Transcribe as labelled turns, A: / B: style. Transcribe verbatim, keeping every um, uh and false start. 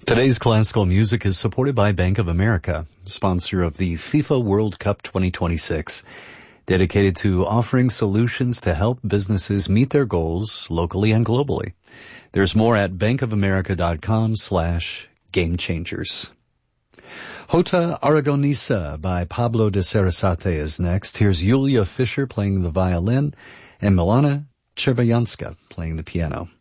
A: Today's classical music is supported by Bank of America, sponsor of the FIFA World Cup twenty twenty-six, dedicated to offering solutions to help businesses meet their goals locally and globally. There's more at bankofamerica.com slash game changers. Jota Aragonesa by Pablo de Sarasate is next. Here's Yulia Fischer playing the violin and Milana Chervayanska playing the piano.